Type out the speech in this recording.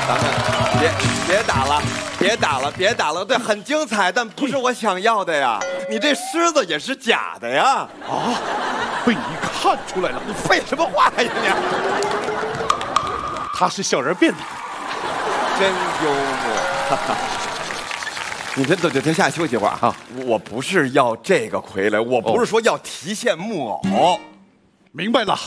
咱们别打了，别打了，这很精彩，但不是我想要的呀。你这狮子也是假的呀！ 啊，被你看出来了， 你废什么话呀你？ 他是小人变的， 真幽默。你先停下休息会儿啊！我不是要这个傀儡，我不是说要提线木偶。 明白了。